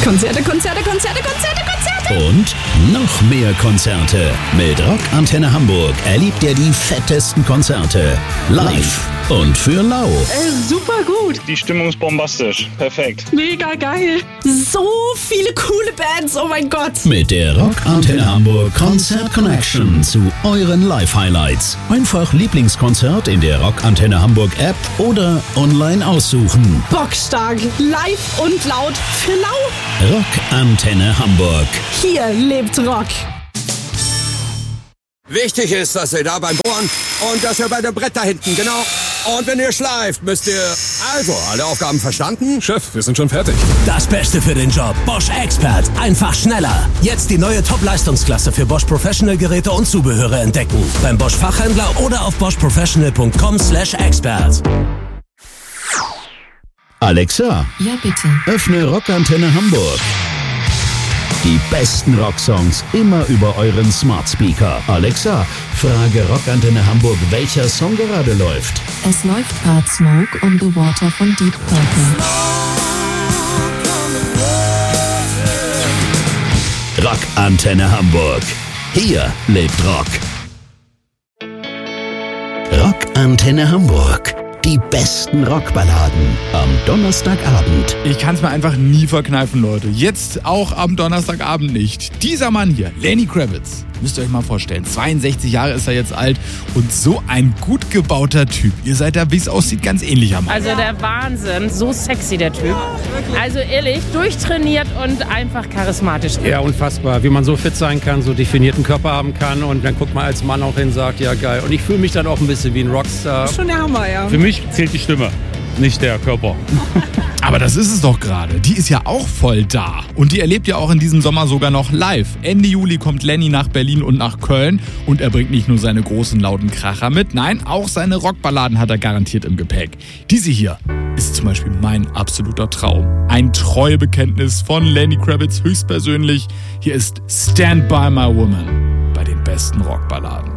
Konzerte, Konzerte, Konzerte, Konzerte, Konzerte. Und noch mehr Konzerte. Mit Rock Antenne Hamburg erlebt ihr die fettesten Konzerte. Live und für lau. Super gut. Die Stimmung ist bombastisch. Perfekt. Mega geil. So viele coole Bands, oh mein Gott. Mit der Rock Antenne Hamburg Konzert Connection zu euren Live-Highlights. Einfach Lieblingskonzert in der Rock Antenne Hamburg App oder online aussuchen. Bockstark. Live und laut für lau. Rock Antenne Hamburg. Hier lebt Rock. Wichtig ist, dass ihr da beim Bohren und dass ihr bei dem Brett da hinten, genau. Und wenn ihr schleift, müsst ihr... Also, alle Aufgaben verstanden? Chef, wir sind schon fertig. Das Beste für den Job. Bosch Expert. Einfach schneller. Jetzt die neue Top-Leistungsklasse für Bosch Professional-Geräte und Zubehöre entdecken. Beim Bosch Fachhändler oder auf boschprofessional.com/expert. Alexa, Ja, bitte. öffne Rock Antenne Hamburg. Die besten Rocksongs immer über euren Smart Speaker. Alexa, frage Rock Antenne Hamburg, welcher Song gerade läuft. Es läuft gerade Smoke on the Water von Deep Purple. Rock Antenne Hamburg. Hier lebt Rock. Rock Antenne Hamburg. Die besten Rockballaden am Donnerstagabend. Ich kann es mir einfach nie verkneifen, Leute. Jetzt auch am Donnerstagabend nicht. Dieser Mann hier, Lenny Kravitz, müsst ihr euch mal vorstellen. 62 Jahre ist er jetzt alt und so ein gut gebauter Typ. Ihr seid da, wie es aussieht, ganz ähnlich am Mann. Also der Wahnsinn, so sexy der Typ. Also ehrlich, durchtrainiert und einfach charismatisch. Ja, unfassbar, wie man so fit sein kann, so definierten Körper haben kann und dann guckt man als Mann auch hin und sagt, ja geil. Und ich fühle mich dann auch ein bisschen wie ein Rockstar. Schon der Hammer, ja. Für mich zählt die Stimme, nicht der Körper. Aber das ist es doch gerade. Die ist ja auch voll da. Und die erlebt ja auch in diesem Sommer sogar noch live. Ende Juli kommt Lenny nach Berlin und nach Köln. Und er bringt nicht nur seine großen, lauten Kracher mit. Nein, auch seine Rockballaden hat er garantiert im Gepäck. Diese hier ist zum Beispiel mein absoluter Traum. Ein Treuebekenntnis von Lenny Kravitz höchstpersönlich. Hier ist Stand By My Woman bei den besten Rockballaden.